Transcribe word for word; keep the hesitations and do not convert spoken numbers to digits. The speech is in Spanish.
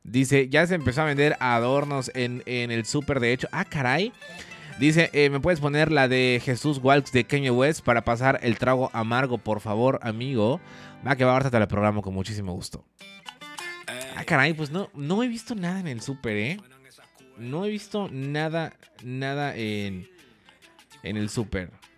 Dice, ya se empezó a vender adornos en, en el súper, de hecho. Ah, caray. Dice, eh, ¿me puedes poner la de Jesús Walks de Kanye West para pasar el trago amargo, por favor, amigo? Va, que va, ahorita te la programo con muchísimo gusto. Ah, caray, pues no, no he visto nada en el súper, ¿eh? No he visto nada, nada en, en el súper.